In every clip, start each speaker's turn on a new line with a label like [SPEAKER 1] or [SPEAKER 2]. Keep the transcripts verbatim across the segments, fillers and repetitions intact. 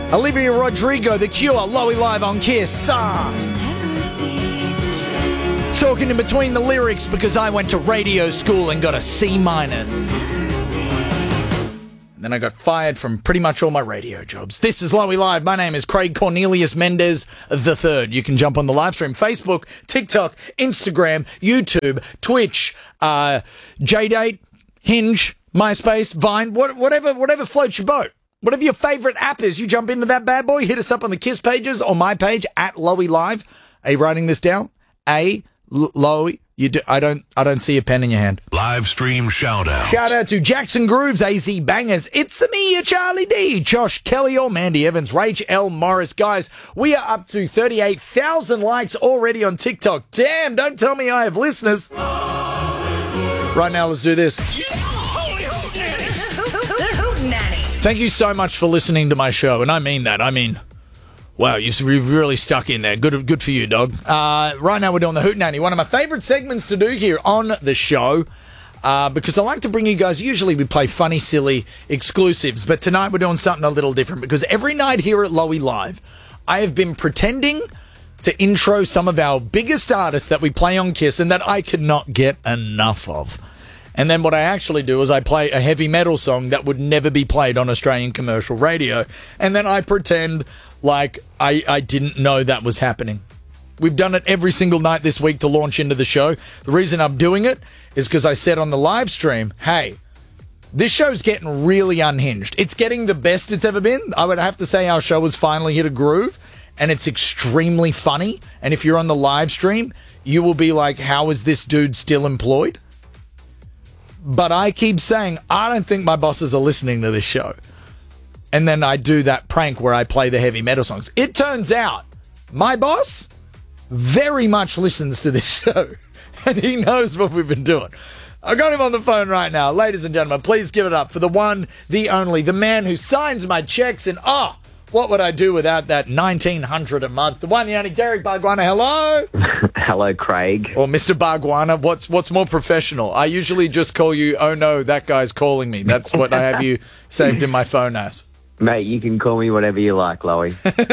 [SPEAKER 1] Olivia Rodrigo, The Cure, Lowy Live on Kiss. Ah. Talking in between the lyrics because I went to radio school and got a C minus. And then I got fired from pretty much all my radio jobs. This is Lowy Live. My name is Craig Cornelius Mendez the third. You can jump on the live stream. Facebook, TikTok, Instagram, YouTube, Twitch, uh, J-Date, Hinge, MySpace, Vine, what, whatever, whatever floats your boat. Whatever your favourite app is, you jump into that bad boy. Hit us up on the Kiss pages or my page at Lowy Live. Are you writing this down? A L- Lowy. You do, I don't. I don't see a pen in your hand.
[SPEAKER 2] Live stream shout out.
[SPEAKER 1] Shout out to Jackson Grooves, A Z Bangers. It's me, your Charlie D, Josh Kelly, or Mandy Evans, Rach L Morris. Guys, we are up to thirty-eight thousand likes already on TikTok. Damn! Don't tell me I have listeners. Right now, let's do this. Thank you so much for listening to my show, and I mean that. I mean, wow, you've really stuck in there. Good, good for you, dog. Uh, right now, we're doing the Hootenanny, one of my favourite segments to do here on the show, uh, because I like to bring you guys. Usually, we play funny, silly exclusives, but tonight we're doing something a little different because every night here at Lowy Live, I have been pretending to intro some of our biggest artists that we play on Kiss and that I could not get enough of. And then what I actually do is I play a heavy metal song that would never be played on Australian commercial radio. And then I pretend like I, I didn't know that was happening. We've done it every single night this week to launch into the show. The reason I'm doing it is because I said on the live stream, hey, this show's getting really unhinged. It's getting the best it's ever been. I would have to say our show has finally hit a groove, and it's extremely funny. And if you're on the live stream, you will be like, how is this dude still employed? But I keep saying, I don't think my bosses are listening to this show. And then I do that prank where I play the heavy metal songs. It turns out my boss very much listens to this show. And he knows what we've been doing. I got him on the phone right now. Ladies and gentlemen, please give it up for the one, the only, the man who signs my checks. And, oh, what would I do without that nineteen hundred dollars a month? The one, the only, Derek Bargwanna. Hello.
[SPEAKER 3] Hello, Craig.
[SPEAKER 1] Or Mister Bargwanna. What's what's more professional? I usually just call you, oh no, that guy's calling me. That's what I have you saved in my phone as.
[SPEAKER 3] Mate, you can call me whatever you like, Lowy.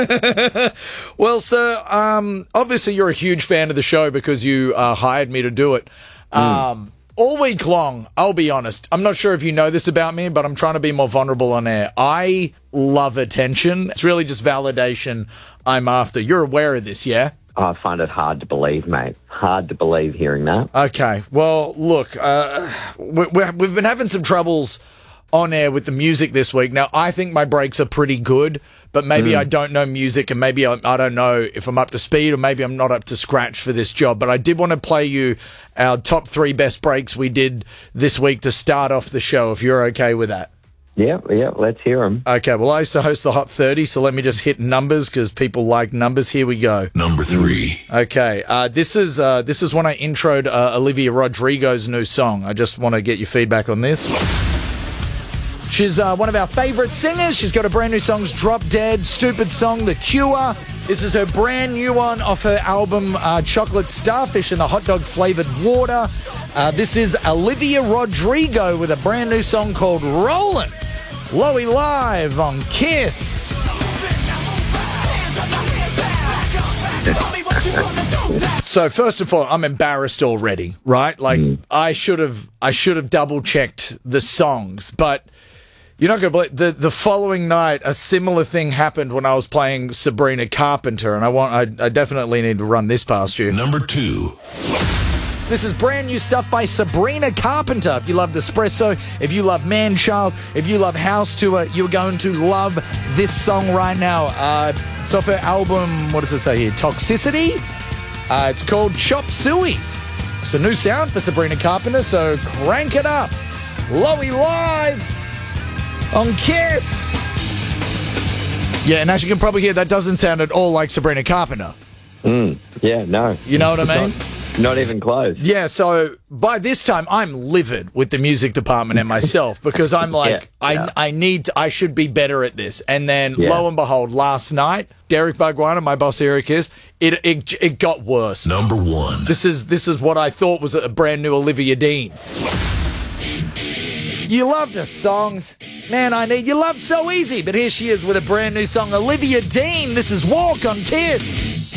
[SPEAKER 1] Well, sir, um, obviously you're a huge fan of the show because you uh, hired me to do it. Mm. Um, all week long, I'll be honest, I'm not sure if you know this about me, but I'm trying to be more vulnerable on air. I love attention. It's really just validation I'm after. You're aware of this, yeah?
[SPEAKER 3] I find it hard to believe, mate. Hard to believe hearing that.
[SPEAKER 1] Okay. Well, look, uh, we, we've been having some troubles on air with the music this week. Now, I think my breaks are pretty good, but maybe mm. I don't know music, and maybe I, I don't know if I'm up to speed, or maybe I'm not up to scratch for this job. But I did want to play you our top three best breaks we did this week to start off the show, if you're okay with that.
[SPEAKER 3] Yeah, yeah, let's hear them.
[SPEAKER 1] Okay, well, I used to host the Hot thirty, so let me just hit numbers because people like numbers. Here we go.
[SPEAKER 2] Number three.
[SPEAKER 1] Okay, uh, this is uh, this is when I introed uh, Olivia Rodrigo's new song. I just want to get your feedback on this. She's uh, one of our favourite singers. She's got a brand new song, Drop Dead, Stupid Song, The Cure. This is her brand new one off her album, uh, Chocolate Starfish and the Hot Dog Flavoured Water. Uh, this is Olivia Rodrigo with a brand new song called Rollin'. Lowy Live on Kiss. So first of all, I'm embarrassed already, right? Like mm. I should have, I should have double checked the songs, but you're not going to believe the the following night a similar thing happened when I was playing Sabrina Carpenter, and I want, I, I definitely need to run this past you.
[SPEAKER 2] Number two.
[SPEAKER 1] This is brand new stuff by Sabrina Carpenter. If you love Espresso, if you love Manchild, if you love House Tour, you're going to love this song right now. Uh, it's off her album, what does it say here? Toxicity. Uh, it's called Chop Suey. It's a new sound for Sabrina Carpenter, so crank it up. Lowy Live on Kiss. Yeah, and as you can probably hear, that doesn't sound at all like Sabrina Carpenter.
[SPEAKER 3] Mm, yeah, no.
[SPEAKER 1] You know what I mean?
[SPEAKER 3] Not, not even close.
[SPEAKER 1] Yeah, so by this time, I'm livid with the music department and myself because I'm like,
[SPEAKER 3] yeah,
[SPEAKER 1] I
[SPEAKER 3] yeah.
[SPEAKER 1] I need to, I should be better at this. And then,
[SPEAKER 3] yeah.
[SPEAKER 1] lo and behold, last night, Derek Bargwanna, my boss Eric is, it, it it got worse.
[SPEAKER 2] Number one.
[SPEAKER 1] This is this is what I thought was a brand new Olivia Dean. You loved her songs. Man, I need your love so easy. But here she is with a brand new song, Olivia Dean. This is Walk on Kiss.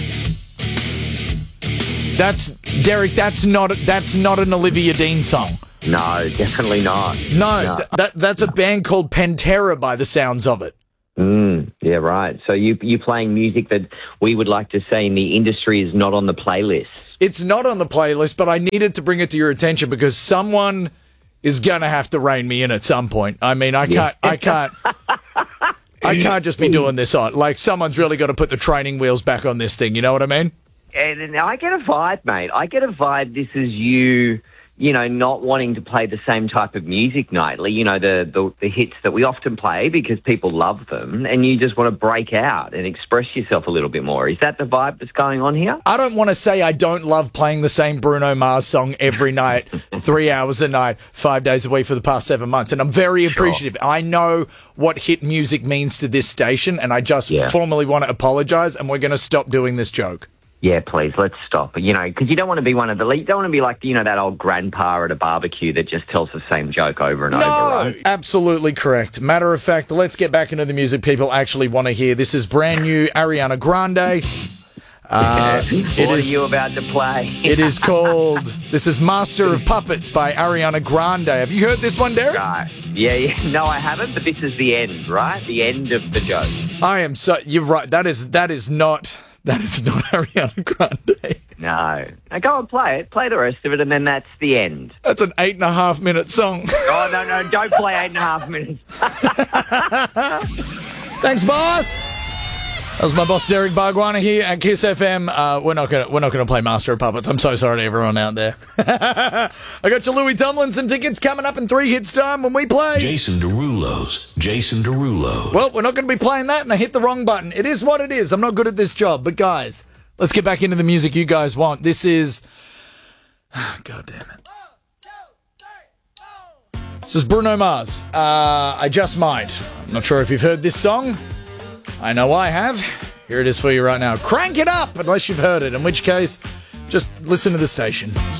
[SPEAKER 1] That's, Derek, that's not, that's not an Olivia Dean song.
[SPEAKER 3] No, definitely not.
[SPEAKER 1] No,
[SPEAKER 3] No.
[SPEAKER 1] th- that, that's a band called Pantera by the sounds of it.
[SPEAKER 3] Mm, yeah, right. So you you playing music that we would like to say in the industry is not on the playlist.
[SPEAKER 1] It's not on the playlist, but I needed to bring it to your attention because someone is going to have to rein me in at some point. I mean, I can't, I can't, I can't just be doing this on. Like, someone's really got to put the training wheels back on this thing. You know what I mean?
[SPEAKER 3] And, and I get a vibe, mate. I get a vibe. This is you, you know, not wanting to play the same type of music nightly. You know, the, the the hits that we often play because people love them, and you just want to break out and express yourself a little bit more. Is that the vibe that's going on here?
[SPEAKER 1] I don't want to say I don't love playing the same Bruno Mars song every night, three hours a night, five days a week for the past seven months. And I'm very appreciative. Sure. I know what hit music means to this station, and I just yeah. formally want to apologize, and we're going to stop doing this joke.
[SPEAKER 3] Yeah, please, let's stop. You know, because you don't want to be one of the, you don't want to be like, you know, that old grandpa at a barbecue that just tells the same joke over and
[SPEAKER 1] no,
[SPEAKER 3] over, right?
[SPEAKER 1] Absolutely correct. Matter of fact, let's get back into the music people actually want to hear. This is brand new Ariana Grande. Uh,
[SPEAKER 3] what
[SPEAKER 1] it
[SPEAKER 3] are
[SPEAKER 1] is,
[SPEAKER 3] you about to play?
[SPEAKER 1] It is called, this is Master of Puppets by Ariana Grande. Have you heard this one, Derek?
[SPEAKER 3] Right. Yeah, yeah. No, I haven't, but this is the end, right? The end of the joke.
[SPEAKER 1] I am so, you're right. That is, that is not... That is not Ariana Grande.
[SPEAKER 3] No. Now go and play it. Play the rest of it, and then that's the end.
[SPEAKER 1] That's an eight and a half minute song.
[SPEAKER 3] Oh, no, no, don't play eight and a half minutes.
[SPEAKER 1] Thanks, boss. That was my boss, Derek Barguana, here at Kiss F M. Uh, we're not gonna we're not gonna play Master of Puppets. I'm so sorry to everyone out there. I got your Louis Tomlinson tickets coming up in three hits time when we play
[SPEAKER 2] Jason Derulo's. Jason Derulo.
[SPEAKER 1] Well, we're not going to be playing that, and I hit the wrong button. It is what it is. I'm not good at this job, but guys, let's get back into the music you guys want. This is, God damn it. This is Bruno Mars. Uh, I Just Might. I'm not sure if you've heard this song. I know I have. Here it is for you right now. Crank it up, unless you've heard it, in which case, just listen to the station.